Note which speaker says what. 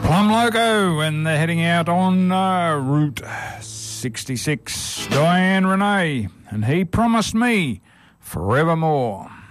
Speaker 1: Plum Loco, and they're heading out on Route 66. Diane Renee, and He Promised Me Forevermore.